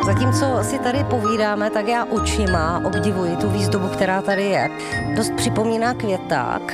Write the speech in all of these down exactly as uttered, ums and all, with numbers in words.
Zatímco si tady povídáme, tak já očima obdivuji tu výzdobu, která tady je. Dost připomíná květák.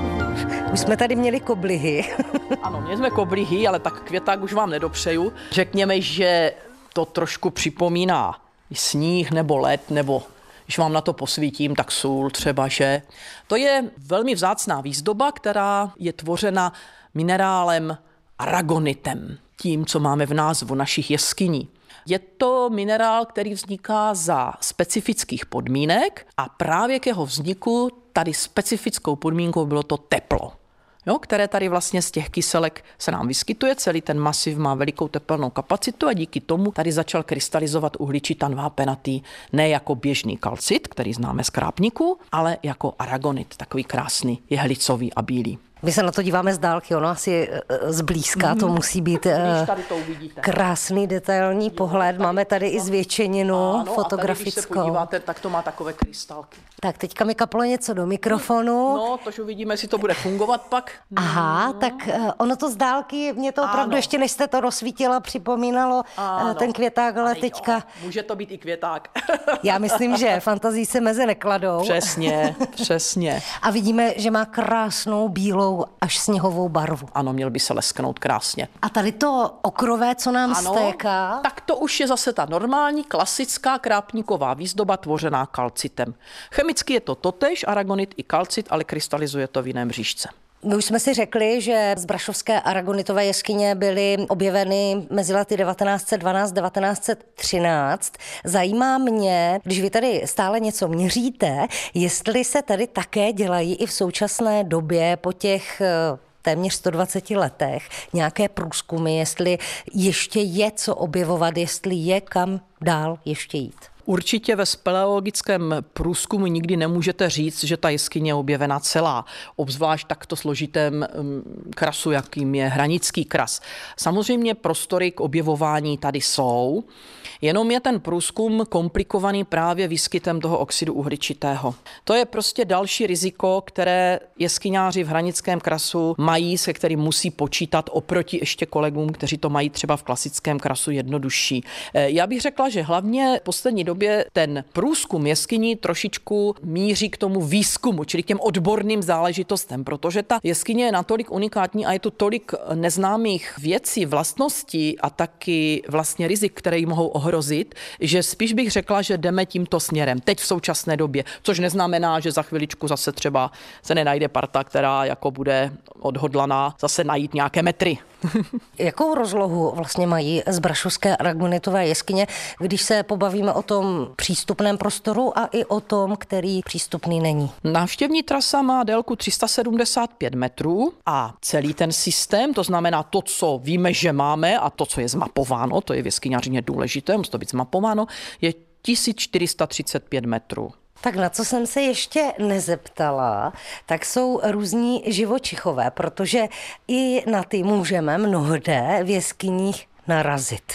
Už jsme tady měli koblihy. Ano, měli jsme koblihy, ale tak květák už vám nedopřeju. Řekněme, že to trošku připomíná sníh nebo led, nebo když vám na to posvítím, tak sůl třeba, že. To je velmi vzácná výzdoba, která je tvořena minerálem aragonitem, tím, co máme v názvu našich jeskyní. Je to minerál, který vzniká za specifických podmínek a právě k jeho vzniku tady specifickou podmínkou bylo to teplo, jo, které tady vlastně z těch kyselek se nám vyskytuje. Celý ten masiv má velikou tepelnou kapacitu a díky tomu tady začal krystalizovat uhličitan vápenatý ne jako běžný kalcit, který známe z krápníku, ale jako aragonit, takový krásný, jehlicový a bílý. My se na to díváme z dálky, ono asi zblízka, to musí být tady to krásný detailní pohled. Máme tady i zvětšeninu ano, fotografickou. A tady, když se podíváte, tak to má takové krystalky. Tak teďka mi kaplo něco do mikrofonu. No, tož uvidíme, jestli to bude fungovat pak. Aha, tak ono to z dálky, mě to opravdu ano. Ještě než jste to rozsvítila, připomínalo ano. Ten květák, ale, ale teďka... Jo, může to být i květák. Já myslím, že fantazii se meze nekladou. Přesně, přesně. A vidíme, že má krásnou bílou až sněhovou barvu. Ano, měl by se lesknout krásně. A tady to okrové, co nám ano, stéká? Tak to už je zase ta normální, klasická krápníková výzdoba tvořená kalcitem. Chemicky je to totéž, aragonit i kalcit, ale krystalizuje to v jiném říšce. My už jsme si řekli, že zbrašovské aragonitové jeskyně byly objeveny mezi lety devatenáct set dvanáct až devatenáct set třináct. Zajímá mě, když vy tady stále něco měříte, jestli se tady také dělají i v současné době po těch téměř sto dvaceti letech nějaké průzkumy, jestli ještě je co objevovat, jestli je kam dál ještě jít. Určitě ve speleologickém průzkumu nikdy nemůžete říct, že ta jeskyně je objevena celá, obzvlášť takto složitém krasu, jakým je Hranický kras. Samozřejmě prostory k objevování tady jsou, jenom je ten průzkum komplikovaný právě výskytem toho oxidu uhličitého. To je prostě další riziko, které jeskyňáři v Hranickém krasu mají, se kterým musí počítat oproti ještě kolegům, kteří to mají třeba v klasickém krasu jednodušší. Já bych řekla, že hlavně v poslední době ten průzkum jeskyní trošičku míří k tomu výzkumu, čili k těm odborným záležitostem, protože ta jeskyně je natolik unikátní a je tu tolik neznámých věcí, vlastností a taky vlastně rizik, které ji mohou ohrozit, že spíš bych řekla, že jdeme tímto směrem teď v současné době, což neznamená, že za chviličku zase třeba se nenajde parta, která jako bude odhodlaná zase najít nějaké metry. Jakou rozlohu vlastně mají zbrašovské aragonitové jeskyně, když se pobavíme o tom přístupném prostoru a i o tom, který přístupný není? Návštěvní trasa má délku tři sta sedmdesát pět metrů a celý ten systém, to znamená to, co víme, že máme a to, co je zmapováno, to je v jeskyňařině důležité, musí to být zmapováno, je tisíc čtyři sta třicet pět metrů. Tak na co jsem se ještě nezeptala, tak jsou různí živočichové, protože i na ty můžeme mnohde v jeskyních narazit.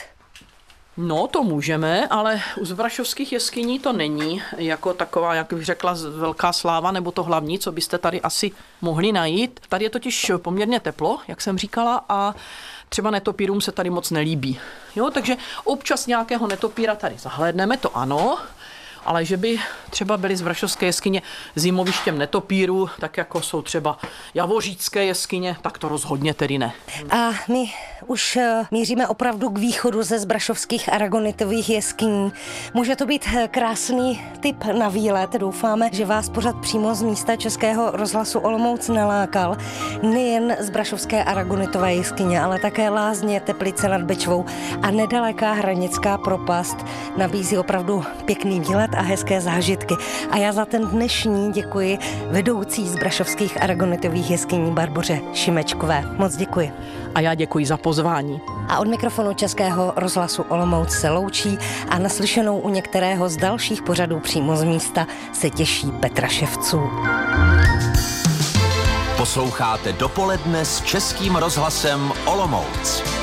No, to můžeme, ale u zbrašovských jeskyní to není jako taková, jak bych řekla, velká sláva, nebo to hlavní, co byste tady asi mohli najít. Tady je totiž poměrně teplo, jak jsem říkala, a třeba netopírům se tady moc nelíbí. Jo, takže občas nějakého netopíra tady zahlédneme, to ano, ale že by třeba byly zbrašovské jeskyně zimovištěm netopírů, tak jako jsou třeba javořícké jeskyně, tak to rozhodně tedy ne. A my už míříme opravdu k východu ze zbrašovských aragonitových jeskyní. Může to být krásný tip na výlet. Doufáme, že vás pořad přímo z místa Českého rozhlasu Olomouc nalákal. Nejen zbrašovské aragonitové jeskyně, ale také lázně Teplice nad Bečvou a nedaleká Hranická propast nabízí opravdu pěkný výlet a hezké zážitky. A já za ten dnešní děkuji vedoucí zbrašovských aragonitových jeskyní Barboře Šimečkové. Moc děkuji. A já děkuji za pozvání. A od mikrofonu Českého rozhlasu Olomouc se loučí a naslyšenou u některého z dalších pořadů přímo z místa se těší Petra Ševců. Posloucháte Dopoledne s Českým rozhlasem Olomouc.